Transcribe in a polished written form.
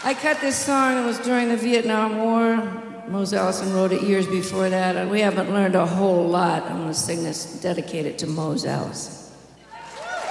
I cut this song, it was during the Vietnam War. Mose Allison wrote it years before that, and we haven't learned a whole lot. I'm going to sing this, dedicate it to Mose Allison.